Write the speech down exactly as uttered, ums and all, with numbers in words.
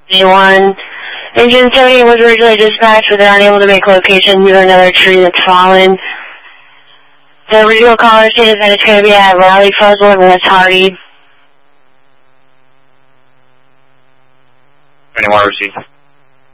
one. Engine seventy was originally dispatched, but they're unable to make location due to another tree that's fallen. The original caller stated that it's going to be at Raleigh Fuzzle and West Hardy. twenty-one received.